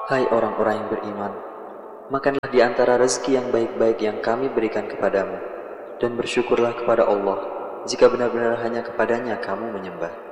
Hai orang-orang yang beriman, makanlah di antara rezeki yang baik-baik yang kami berikan kepadamu, dan bersyukurlah kepada Allah jika benar-benar hanya kepadanya kamu menyembah.